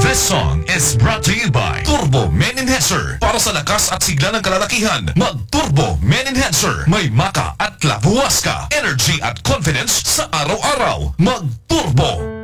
This song is brought to you by Turbo Men Enhancer. Para sa lakas at sigla ng kalalakihan, mag-Turbo Men Enhancer. May maka at labuwas ka. Energy at confidence sa araw-araw. Mag-Turbo!